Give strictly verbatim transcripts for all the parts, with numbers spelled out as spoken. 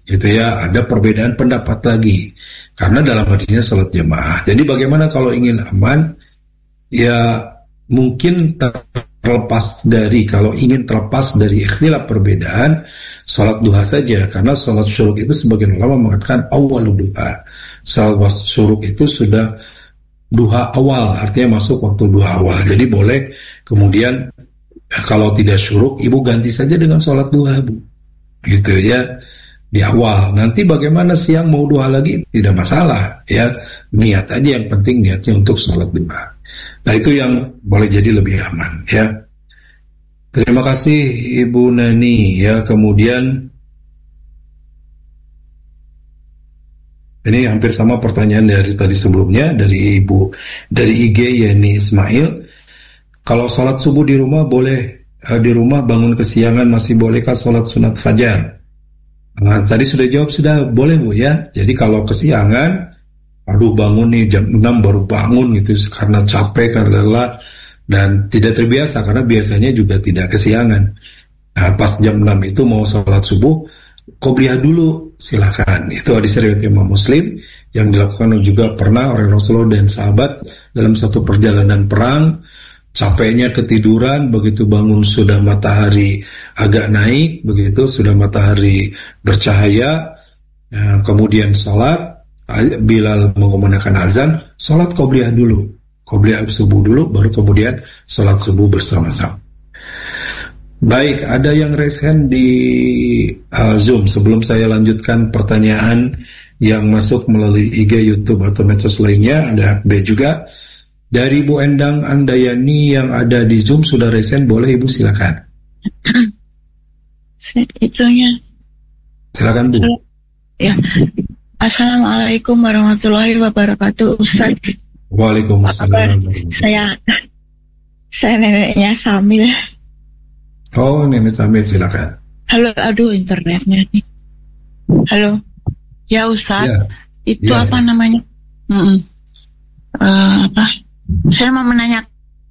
gitu ya, ada perbedaan pendapat lagi. Karena dalam hadisnya salat jamaah. Jadi bagaimana kalau ingin aman? Ya mungkin terlepas dari, kalau ingin terlepas dari ikhtilaf perbedaan, salat duha saja. Karena salat syuruk itu sebagian ulama mengatakan awal duha. Salat syuruk itu sudah duha awal, artinya masuk waktu duha awal. Jadi boleh kemudian kalau tidak syuruk, ibu ganti saja dengan salat duha, Bu. Gitu ya. Di awal, nanti bagaimana siang mau duha lagi tidak masalah ya, niat aja, yang penting niatnya untuk sholat duha. Nah itu yang boleh jadi lebih aman ya. Terima kasih Ibu Nani ya. Kemudian ini hampir sama pertanyaan dari tadi sebelumnya dari Ibu dari I G Yeni Ismail. Kalau sholat subuh di rumah boleh, di rumah bangun kesiangan masih bolehkah sholat sunat fajar? Nah, tadi sudah jawab, sudah boleh Bu ya. Jadi kalau kesiangan, aduh bangun nih jam enam baru bangun gitu karena capek, karena lelah dan tidak terbiasa, karena biasanya juga tidak kesiangan. Nah, pas jam enam itu mau sholat subuh, qobliyah dulu, silakan. Itu hadis riwayat Imam Muslim yang dilakukan juga pernah oleh Rasulullah dan sahabat dalam satu perjalanan perang. Capeknya ketiduran, begitu bangun sudah matahari agak naik, begitu sudah matahari bercahaya, ya, kemudian sholat, Bilal mengumandangkan azan, sholat qobliyah dulu, qobliyah subuh dulu, baru kemudian sholat subuh bersama-sama. Baik, ada yang raise hand di uh, Zoom. Sebelum saya lanjutkan pertanyaan yang masuk melalui I G, YouTube atau medsos lainnya, ada B juga. Dari Bu Endang Andayani yang ada di Zoom sudah resen, boleh Ibu silakan. Itunya. Silakan Bu. Ya. Assalamualaikum warahmatullahi wabarakatuh, Ustaz. Waalaikumsalam. Saya saya neneknya Samil. Oh, nenek Samil, silakan. Halo, aduh internetnya nih. Halo. Ya Ustaz, ya. Itu ya, apa saya. namanya? Mm-mm. Uh, apa? Saya mau menanyakan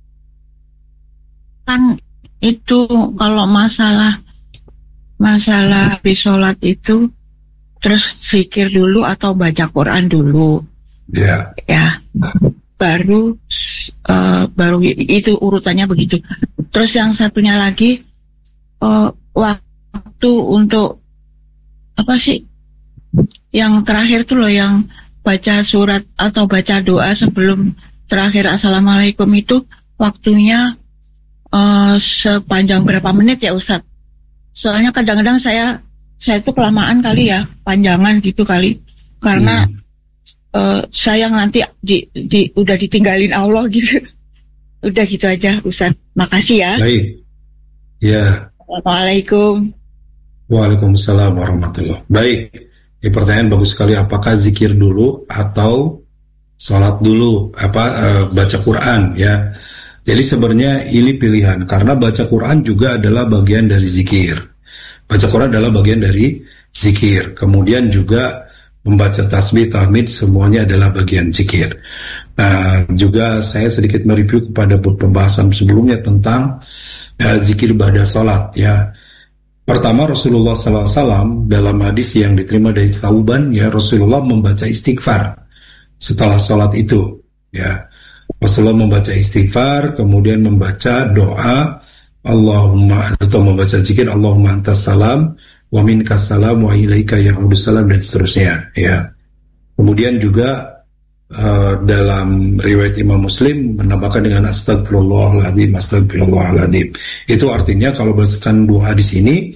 itu kalau masalah masalah habis sholat itu terus zikir dulu atau baca Quran dulu, ya, ya, baru uh, baru itu urutannya begitu. Terus yang satunya lagi uh, waktu untuk apa sih? Yang terakhir tuh loh, yang baca surat atau baca doa sebelum terakhir assalamualaikum itu waktunya uh, sepanjang berapa menit ya Ustadz? Soalnya kadang-kadang saya saya itu kelamaan kali ya, panjangan gitu kali, karena hmm. uh, sayang nanti di, di, udah ditinggalin Allah gitu. Udah gitu aja Ustadz. Makasih ya. Baik. Ya. Assalamualaikum. Waalaikumsalam warahmatullahi. Baik. Ini pertanyaan bagus sekali. Apakah zikir dulu atau sholat dulu, apa uh, baca Quran ya? Jadi sebenarnya ini pilihan, karena baca Quran juga adalah bagian dari zikir. Baca Quran adalah bagian dari zikir. Kemudian juga membaca tasbih, tahmid, semuanya adalah bagian zikir. Nah, juga saya sedikit mereview kepada pembahasan sebelumnya tentang uh, zikir pada sholat ya. Pertama, Rasulullah sallallahu alaihi wasallam dalam hadis yang diterima dari Thauban ya, Rasulullah membaca istighfar setelah sholat itu ya. Rasulullah membaca istighfar, kemudian membaca doa Allahumma, atau membaca zikir Allahumma antas salam wa minkas salam wa ilaika ya'udus salam, dan seterusnya ya. Kemudian juga uh, dalam riwayat Imam Muslim menambahkan dengan astagfirullahaladzim, astagfirullahaladzim. Itu artinya kalau berdasarkan dua hadis ini,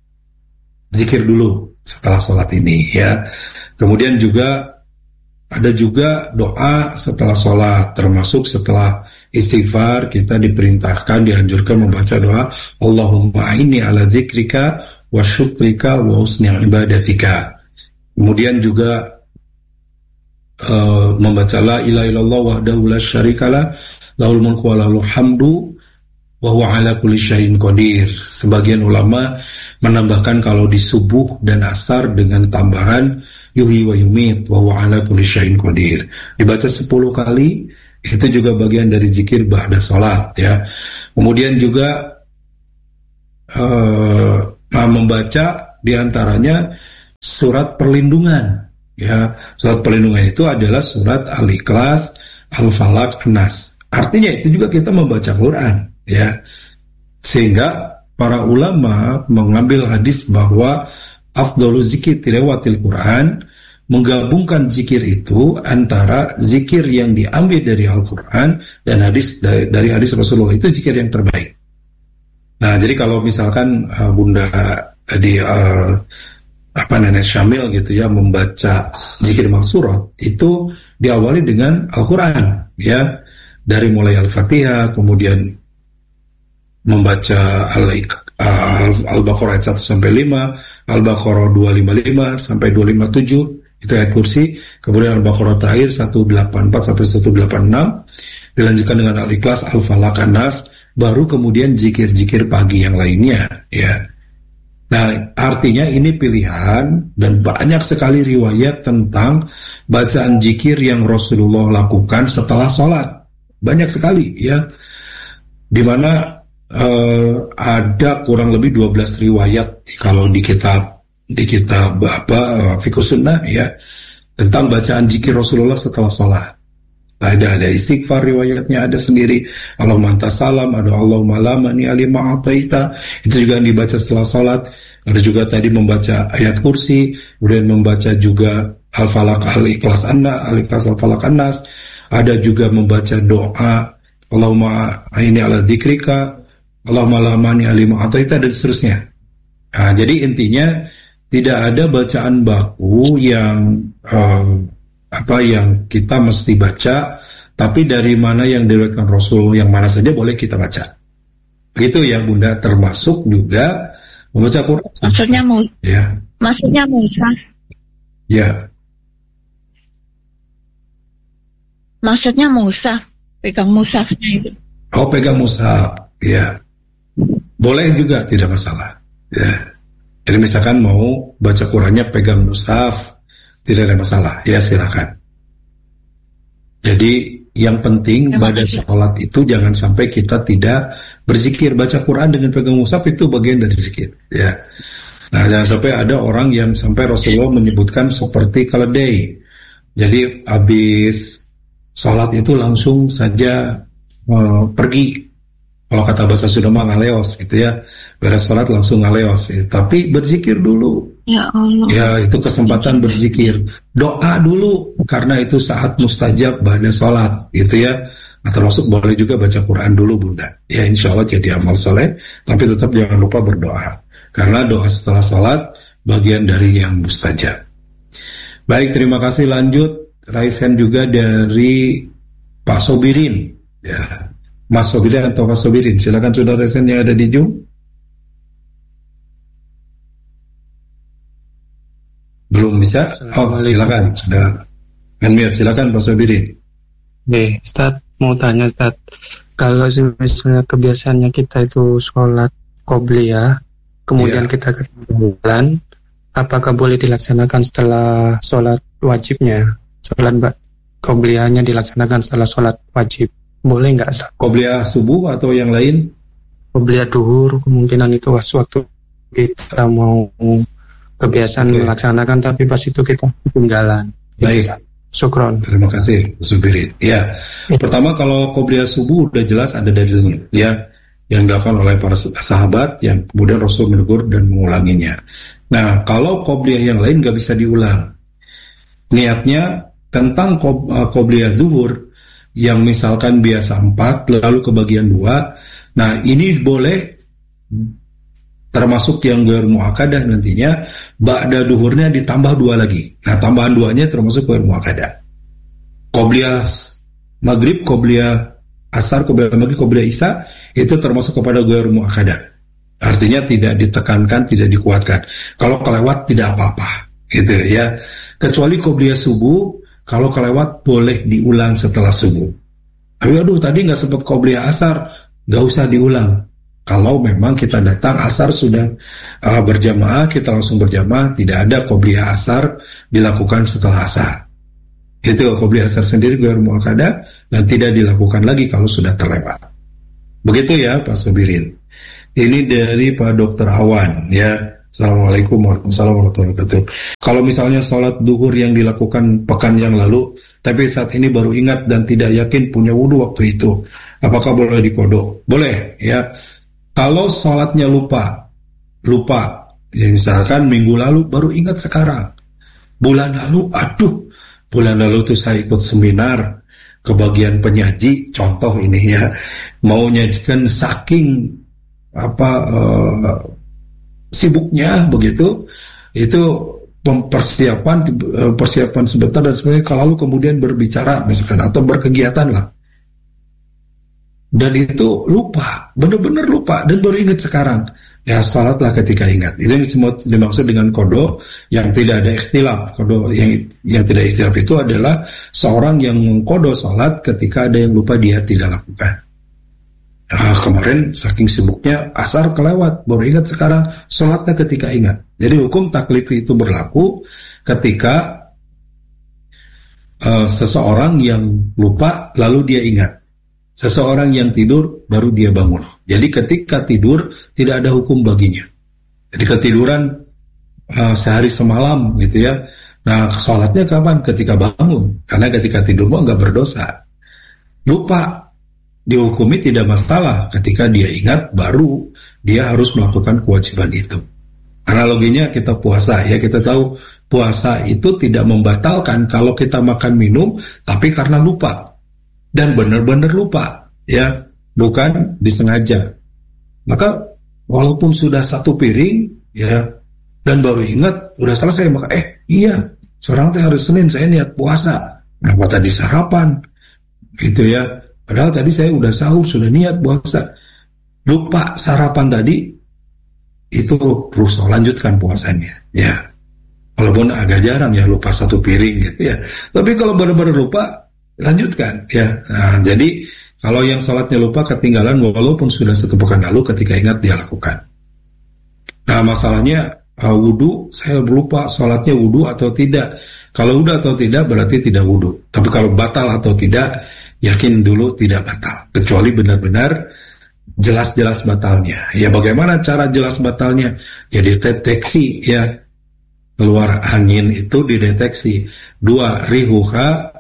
zikir dulu setelah sholat ini ya. Kemudian juga ada juga doa setelah sholat, termasuk setelah istighfar kita diperintahkan, dianjurkan membaca doa Allahumma inni ala dzikrika wa syukrika wa husni ibadatika. Kemudian juga uh, membaca la ilaha illallah wahdahu la syarikalah lahul mulku wa lahul hamdu wa huwa ala kulli syai'in qadir. Sebagian ulama menambahkan kalau di subuh dan asar dengan tambahan yuhyi wa yumit wa huwa ala kulli syai'in qadir. Dibaca sepuluh kali, itu juga bagian dari zikir ba'da salat ya. Kemudian juga uh, membaca diantaranya surat perlindungan. Ya, surat perlindungan itu adalah surat Al-Ikhlas, Al-Falaq, An-Nas. Artinya itu juga kita membaca Quran, ya. Sehingga para ulama mengambil hadis bahwa afdhalu zikir tilawatil Quran, menggabungkan zikir itu antara zikir yang diambil dari Al-Quran dan hadis dari, dari hadis Rasulullah, itu zikir yang terbaik. Nah, jadi kalau misalkan uh, Bunda tadi uh, apa Nenek Syamil gitu ya membaca zikir maksurat, itu diawali dengan Al-Quran, ya, dari mulai Al-Fatihah, kemudian membaca Al-Baqarah ayat satu sampai lima, Al-Baqarah dua ratus lima puluh lima sampai dua ratus lima puluh tujuh, itu ayat kursi, kemudian Al-Baqarah terakhir seratus delapan puluh empat sampai seratus delapan puluh enam, dilanjutkan dengan Al-Ikhlas, Al-Falaq, An-Nas, baru kemudian zikir-zikir pagi yang lainnya, ya. Nah, artinya ini pilihan dan banyak sekali riwayat tentang bacaan zikir yang Rasulullah lakukan setelah sholat. Banyak sekali, ya. Di mana uh, ada kurang lebih dua belas riwayat kalau di kitab di kitab apa uh, Fiqh Sunnah, ya, tentang bacaan zikir Rasulullah setelah sholat. Ada ada istighfar riwayatnya ada sendiri. Allahumma antas salam, ada Allahumma la mani alima ataita. Itu juga yang dibaca setelah sholat. Ada juga tadi membaca ayat kursi, kemudian membaca juga Al-Falaq, Al-Ikhlas, Anna, Al-Ikhlas, Al-Falaq, An-Nas. Ada juga membaca doa Allahumma aini ala dzikrika, Allahumma la mani alima ataita, dan seterusnya. Nah, jadi intinya tidak ada bacaan baku yang uh, apa yang kita mesti baca, tapi dari mana yang diriwayatkan Rasul, yang mana saja boleh kita baca. Begitu ya Bunda, termasuk juga membaca Quran. Maksudnya mu, ya. Maksudnya mushaf. Ya. Maksudnya mushaf, pegang mushafnya itu. Oh, pegang mushaf, ya. Boleh juga, tidak masalah. Ya. Jadi misalkan mau baca Qurannya pegang mushaf, tidak ada masalah, ya silakan. Jadi yang penting pada sholat itu jangan sampai kita tidak berzikir. Baca Quran dengan pegang mushaf itu bagian dari zikir, ya. Nah, jangan sampai ada orang yang sampai Rasulullah menyebutkan seperti keledai. Jadi habis sholat itu langsung saja uh, pergi. Kalau kata bahasa Sunda mah ngaleos gitu ya. Beres sholat langsung ngaleos. Ya. Tapi berzikir dulu. Ya Allah. Ya, itu kesempatan berzikir. Doa dulu karena itu saat mustajab ba'da sholat gitu ya. Nah, termasuk boleh juga baca Quran dulu Bunda. Ya, insya Allah jadi amal soleh. Tapi tetap jangan lupa berdoa. Karena doa setelah sholat bagian dari yang mustajab. Baik, terima kasih. Lanjut Raisen juga dari Pak Sobirin. Ya. Mas Sobirin atau Mas Sobirin, silakan saudara Resen yang ada di Zoom. Belum bisa? Oh, silakan sudah unmute, silakan Pak Sobirin. Oke, Ustaz mau tanya Ustaz, kalau misalnya kebiasaannya kita itu sholat qobliyah, kemudian yeah. kita ketinggalan, apakah boleh dilaksanakan setelah sholat wajibnya? Sholat qobliyahnya dilaksanakan setelah sholat wajib. Boleh nggak Ustaz? Qobliyah subuh atau yang lain? Qobliyah duhur, kemungkinan itu waktu kita mau kebiasaan okay. melaksanakan, tapi pas itu kita ketinggalan. Baik. Syukron. Terima kasih, Subirin. Ya, pertama kalau qobliyah subuh udah jelas ada dalil ya yang dilakukan oleh para sahabat yang kemudian Rasul menegur dan mengulanginya. Nah, kalau qobliyah yang lain nggak bisa diulang. Niatnya tentang qobliyah duhur yang misalkan biasa empat lalu kebagian dua, nah ini boleh termasuk yang ghair muakkadah nantinya ba'da duhurnya ditambah dua lagi. Nah tambahan duanya termasuk ghair muakkadah. Qobliyah maghrib, qobliyah asar, qobliyah maghrib, qobliyah isya itu termasuk kepada ghair muakkadah. Artinya tidak ditekankan, tidak dikuatkan. Kalau kelewat tidak apa-apa, gitu ya. Kecuali qobliyah subuh. Kalau kelewat boleh diulang setelah subuh. Tapi aduh tadi nggak sempat qobliyah asar, nggak usah diulang. Kalau memang kita datang asar sudah uh, berjamaah, kita langsung berjamaah, tidak ada qobliyah asar dilakukan setelah asar. Itu qobliyah asar sendiri ghair muakkadah dan tidak dilakukan lagi kalau sudah terlewat. Begitu ya Pak Sobirin. Ini dari Pak Dokter Awan ya. Assalamualaikum warahmatullahi wabarakatuh. Kalau misalnya sholat duhur yang dilakukan pekan yang lalu, tapi saat ini baru ingat dan tidak yakin punya wudhu waktu itu, apakah boleh dikodok? Boleh, ya. Kalau sholatnya lupa, lupa, ya misalkan minggu lalu baru ingat sekarang, bulan lalu, aduh, bulan lalu tuh saya ikut seminar kebagian penyaji, contoh ini ya, mau nyajikan saking apa uh, sibuknya begitu, itu persiapan persiapan sebentar dan sebagainya, kalau lalu kemudian berbicara misalkan atau berkegiatan lah, dan itu lupa, benar-benar lupa dan baru ingat sekarang, ya salatlah ketika ingat. Itu yang dimaksud dengan kodo yang tidak ada ikhtilaf. Kodo yang yang tidak ikhtilaf itu adalah seorang yang mengkodo salat ketika ada yang lupa dia tidak lakukan. Nah, kemarin saking sibuknya asar kelewat, baru ingat sekarang, sholatnya ketika ingat. Jadi hukum taklif itu berlaku ketika uh, seseorang yang lupa lalu dia ingat, seseorang yang tidur baru dia bangun. Jadi ketika tidur tidak ada hukum baginya. Jadi ketiduran uh, sehari semalam gitu ya. Nah sholatnya kapan? Ketika bangun. Karena ketika tidur mah nggak berdosa. Lupa dihukumi tidak masalah, ketika dia ingat baru dia harus melakukan kewajiban itu. Analoginya kita puasa ya, kita tahu puasa itu tidak membatalkan kalau kita makan minum tapi karena lupa dan benar-benar lupa ya, bukan disengaja. Maka walaupun sudah satu piring ya dan baru ingat udah selesai, maka eh iya seorang teh hari Senin saya niat puasa, kenapa tadi sarapan gitu ya. Padahal tadi saya udah sahur, sudah niat puasa. Lupa sarapan tadi, itu terus lanjutkan puasanya. Ya, walaupun agak jarang ya lupa satu piring gitu ya. Tapi kalau benar-benar lupa, lanjutkan ya. Nah, jadi kalau yang sholatnya lupa ketinggalan, walaupun sudah satu pekan lalu, ketika ingat dia lakukan. Nah masalahnya uh, wudhu, saya lupa sholatnya wudhu atau tidak. Kalau wudhu atau tidak berarti tidak wudhu. Tapi kalau batal atau tidak, yakin dulu tidak batal, kecuali benar-benar jelas-jelas batalnya. Ya bagaimana cara jelas batalnya? Ya dideteksi ya, keluar angin itu dideteksi. Dua, rihuha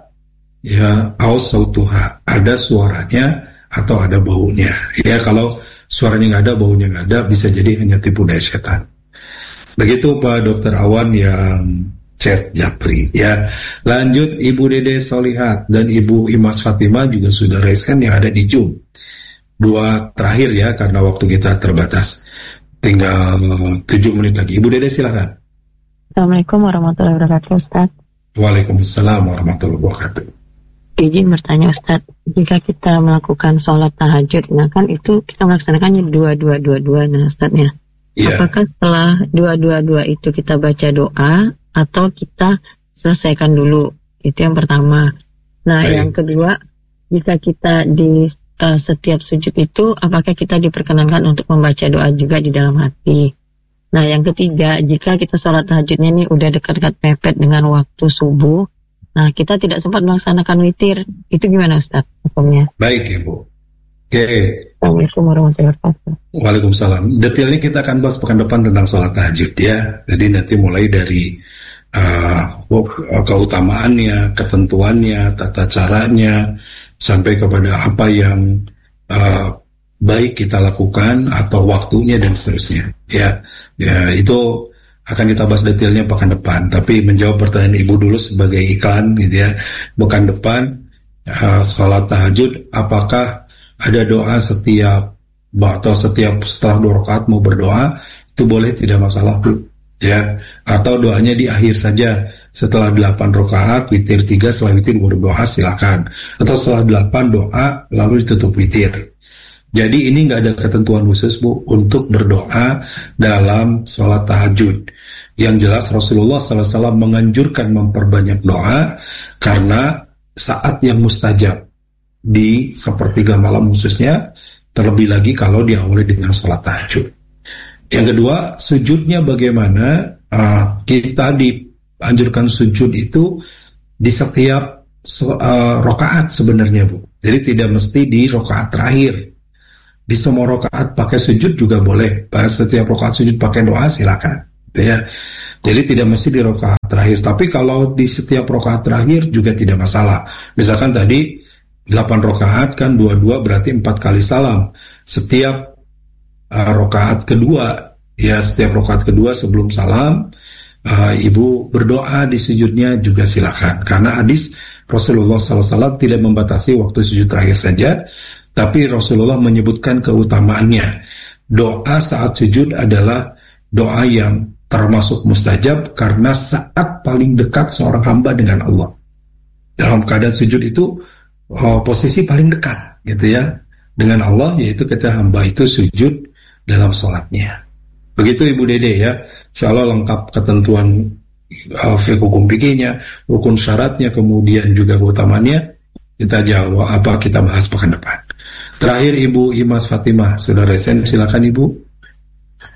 ya au sautuha, ada suaranya atau ada baunya. Ya kalau suaranya nggak ada, baunya nggak ada, bisa jadi hanya tipu daya setan. Begitu Pak Dokter Awan yang chat Japri ya. Lanjut Ibu Dede Solihat dan Ibu Imas Fatimah juga sudah raise hand yang ada di Zoom. Dua terakhir ya, karena waktu kita terbatas, tinggal tujuh menit lagi. Ibu Dede silahkan. Assalamualaikum warahmatullahi wabarakatuh Ustaz. Waalaikumsalam warahmatullahi wabarakatuh. Izin bertanya Ustaz, jika kita melakukan sholat tahajud, nah kan itu kita melaksanakannya dua dua dua dua nah Ustaz ya. Yeah. Apakah setelah dua dua dua itu kita baca doa atau kita selesaikan dulu? Itu yang pertama. Nah, Baik. Yang kedua, jika kita di uh, setiap sujud itu, apakah kita diperkenankan untuk membaca doa juga di dalam hati? Nah, yang ketiga, jika kita sholat tahajudnya ini udah dekat-dekat mepet dengan waktu subuh, nah kita tidak sempat melaksanakan witir, itu gimana Ustaz hukumnya? Baik Ibu. Oke. Assalamualaikum warahmatullahi wabarakatuh. Waalaikumsalam. Detailnya kita akan bahas pekan depan tentang sholat tahajud ya. Jadi nanti mulai dari uh, keutamaannya, ketentuannya, tata caranya, sampai kepada apa yang uh, baik kita lakukan atau waktunya dan seterusnya. Ya, ya itu akan kita bahas detailnya pekan depan. Tapi menjawab pertanyaan Ibu dulu sebagai iklan gitu ya. Pekan depan uh, sholat tahajud, apakah ada doa setiap atau setiap setelah dua rakaat mau berdoa, itu boleh, tidak masalah Bu ya. Atau doanya di akhir saja, setelah delapan rakaat witir tiga, setelah witir berdoa silakan. Atau setelah delapan doa lalu ditutup witir. Jadi ini nggak ada ketentuan khusus Bu untuk berdoa dalam sholat tahajud. Yang jelas Rasulullah shallallahu alaihi wasallam menganjurkan memperbanyak doa karena saat yang mustajab di sepertiga malam khususnya, terlebih lagi kalau diawali dengan sholat tahajud. Yang kedua, sujudnya bagaimana? Uh, kita dianjurkan sujud itu di setiap uh, rakaat sebenarnya Bu. Jadi tidak mesti di rakaat terakhir. Di semua rakaat pakai sujud juga boleh. Pas setiap rakaat sujud pakai doa silakan. gitu ya. Jadi tidak mesti di rakaat terakhir, tapi kalau di setiap rakaat terakhir juga tidak masalah. Misalkan tadi delapan rakaat kan dua-dua berarti empat kali salam. Setiap uh, rakaat kedua, ya setiap rakaat kedua sebelum salam, uh, ibu berdoa di sujudnya juga silakan. Karena hadis Rasulullah sallallahu alaihi wasallam tidak membatasi waktu sujud terakhir saja, tapi Rasulullah menyebutkan keutamaannya. Doa saat sujud adalah doa yang termasuk mustajab karena saat paling dekat seorang hamba dengan Allah. Dalam keadaan sujud itu oh, posisi paling dekat gitu ya dengan Allah, yaitu ketika hamba itu sujud dalam sholatnya. Begitu Ibu Dede ya. Insya Allah lengkap ketentuan uh, hukum fikihnya, rukun syaratnya, kemudian juga keutamaannya. Kita jawab apa kita bahas pekan depan. Terakhir Ibu Imas Fatimah, Saudara Sen, silakan Ibu.